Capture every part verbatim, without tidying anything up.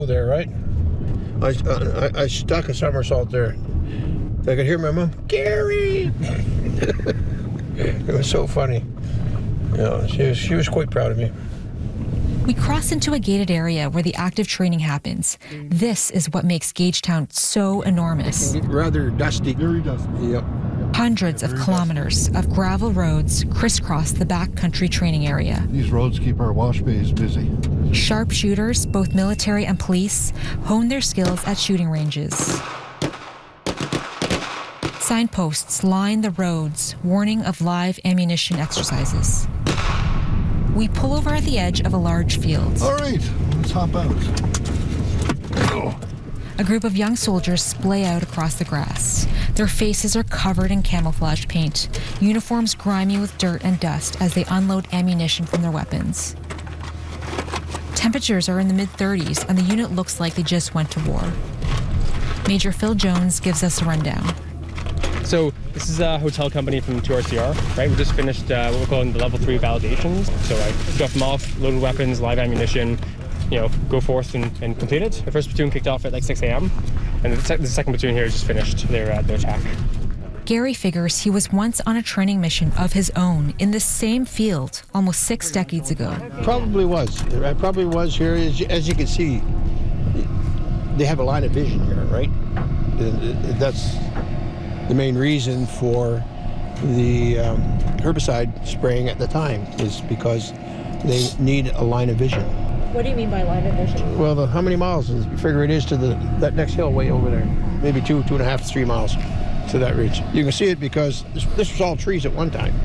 there, right? I, uh, I, I stuck a somersault there. I could hear my mom, Gary! It was so funny. You know, she was, she was quite proud of me. We cross into a gated area where the active training happens. This is what makes Gagetown so enormous. Rather dusty. Very dusty. Yep. Hundreds of kilometers of gravel roads crisscross the backcountry training area. These roads keep our wash bays busy. Sharpshooters, both military and police, hone their skills at shooting ranges. Signposts line the roads, warning of live ammunition exercises. We pull over at the edge of a large field. All right, let's hop out. Oh. A group of young soldiers splay out across the grass. Their faces are covered in camouflage paint, uniforms grimy with dirt and dust as they unload ammunition from their weapons. Temperatures are in the mid thirties and the unit looks like they just went to war. Major Phil Jones gives us a rundown. So this is a hotel company from two R C R, right? We just finished uh, what we're calling the level three validations. So I dropped them off, loaded weapons, live ammunition, you know, go forth and, and complete it. The first platoon kicked off at like six a.m. and the, sec- the second platoon here just finished their, uh, their attack. Gary figures he was once on a training mission of his own in the same field almost six decades ago. Probably was. I probably was here. As you, as you can see, they have a line of vision here, right? That's the main reason for the um, herbicide spraying at the time, is because they need a line of vision. What do you mean by line of vision? Well, the, how many miles is, you figure it is to the that next hill way over there? Maybe two, two and a half, three miles to that ridge. You can see it because this, this was all trees at one time.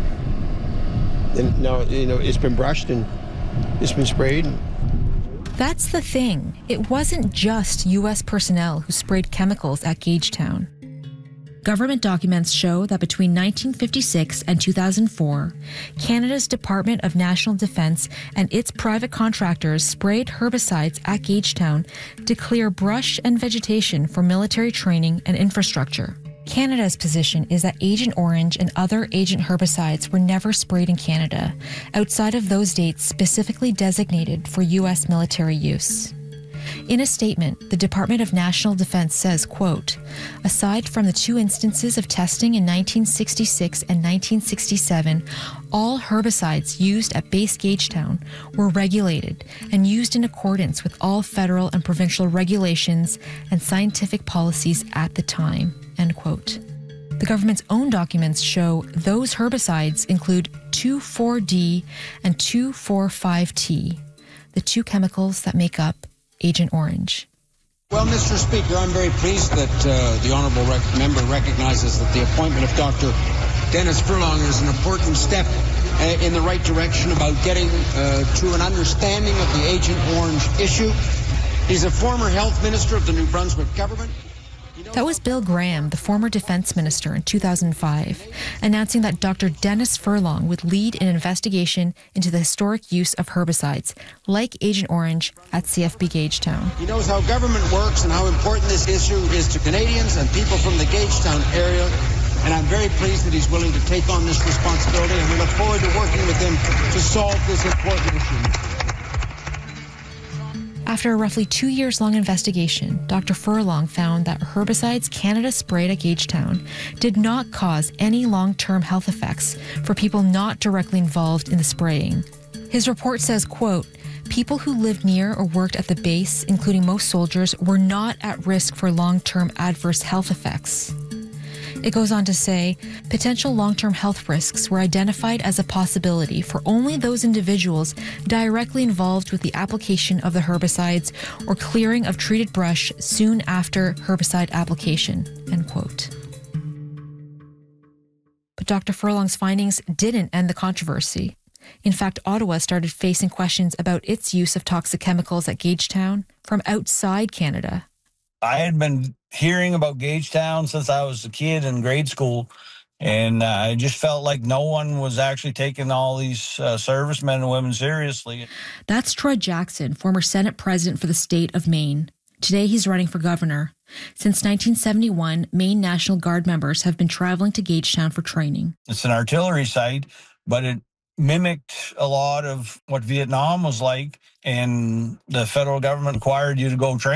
And now, you know, it's been brushed and it's been sprayed. That's the thing. It wasn't just U S personnel who sprayed chemicals at Gagetown. Government documents show that between nineteen fifty-six and two thousand four, Canada's Department of National Defence and its private contractors sprayed herbicides at Gagetown to clear brush and vegetation for military training and infrastructure. Canada's position is that Agent Orange and other agent herbicides were never sprayed in Canada, outside of those dates specifically designated for U S military use. In a statement, the Department of National Defense says, quote, aside from the two instances of testing in nineteen sixty-six and nineteen sixty-seven, all herbicides used at Base Gagetown were regulated and used in accordance with all federal and provincial regulations and scientific policies at the time, end quote. The government's own documents show those herbicides include two four D and two four five T, the two chemicals that make up Agent Orange. Well, Mister Speaker, I'm very pleased that uh, the honourable rec- member recognizes that the appointment of Doctor Dennis Furlong is an important step uh, in the right direction about getting uh, to an understanding of the Agent Orange issue. He's a former health minister of the New Brunswick government. That was Bill Graham, the former defense minister in two thousand five, announcing that Doctor Dennis Furlong would lead an investigation into the historic use of herbicides, like Agent Orange, at C F B Gagetown. He knows how government works and how important this issue is to Canadians and people from the Gagetown area, and I'm very pleased that he's willing to take on this responsibility, and we look forward to working with him to solve this important issue. After a roughly two years long investigation, Doctor Furlong found that herbicides Canada sprayed at Gagetown did not cause any long-term health effects for people not directly involved in the spraying. His report says, quote, people who lived near or worked at the base, including most soldiers, were not at risk for long-term adverse health effects. It goes on to say, potential long-term health risks were identified as a possibility for only those individuals directly involved with the application of the herbicides or clearing of treated brush soon after herbicide application, end quote. But Doctor Furlong's findings didn't end the controversy. In fact, Ottawa started facing questions about its use of toxic chemicals at Gagetown from outside Canada. I had been hearing about Gagetown since I was a kid in grade school, and uh, I just felt like no one was actually taking all these uh, servicemen and women seriously. That's Troy Jackson, former Senate president for the state of Maine. Today, he's running for governor. Since nineteen seventy-one, Maine National Guard members have been traveling to Gagetown for training. It's an artillery site, but it mimicked a lot of what Vietnam was like, and the federal government required you to go train.